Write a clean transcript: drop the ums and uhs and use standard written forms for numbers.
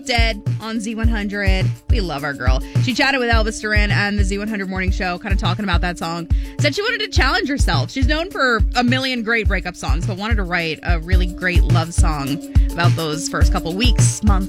Dead on Z100. We love our girl. She chatted with Elvis Duran and the Z100 Morning Show, kind of talking about that song. Said she wanted to challenge herself. She's known for a million great breakup songs, but wanted to write a really great love song about those first couple weeks, months,